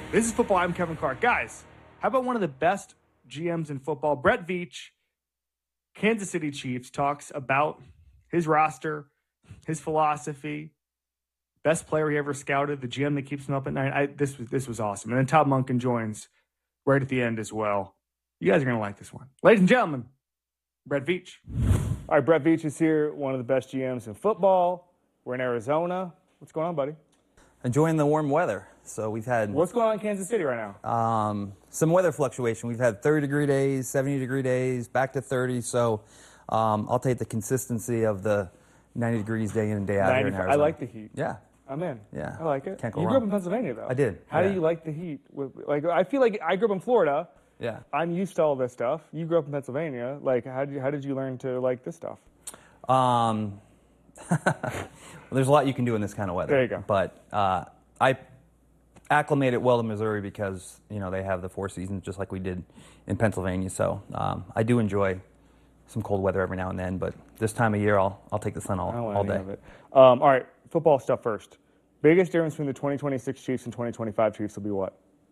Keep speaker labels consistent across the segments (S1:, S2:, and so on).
S1: This is football. I'm Kevin Clark. Guys, how about one of the best GMs in football? Brett Veach, Kansas City Chiefs, talks about his roster, his philosophy, best player he ever scouted, the GM that keeps him up at night. This was awesome. And then Todd Monken joins right at the end as well. You guys are going to like this one. Ladies and gentlemen, Brett Veach. All right, Brett Veach is here, one of the best GMs in football. We're in Arizona. What's going on, buddy?
S2: Enjoying the warm weather. So we've had...
S1: What's going on in Kansas City right
S2: now? Some weather fluctuation. We've had 30-degree days, 70-degree days, back to 30. So I'll take the consistency of the 90 degrees day in and day out here in Arizona.
S1: I like the heat.
S2: Yeah.
S1: I'm in.
S2: Yeah.
S1: I like it.
S2: Can't go
S1: You
S2: wrong.
S1: grew up in Pennsylvania, though.
S2: I did.
S1: How do you like the heat? Like, I feel like I grew up in Florida.
S2: Yeah.
S1: I'm used to all this stuff. You grew up in Pennsylvania. Like, how did you learn to like this stuff?
S2: Well, there's a lot you can do in this kind of weather.
S1: There you go.
S2: But I acclimated well to Missouri because, you know, they have the 4 seasons just like we did in Pennsylvania. So I do enjoy some cold weather every now and then. But this time of year, I'll take the sun all day.
S1: Of it. All right, football stuff first. Biggest difference between the 2026 Chiefs and 2025 Chiefs will be what?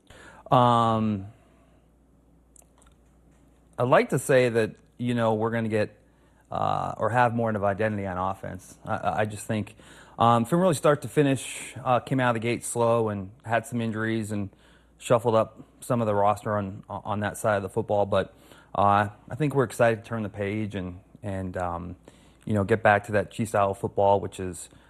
S2: I'd like to say that, you know, we're going to get or have more of an identity on offense. I just think from really start to finish, came out of the gate slow and had some injuries and shuffled up some of the roster on that side of the football. But I think we're excited to turn the page and you know, get back to that Chiefs style of football, which is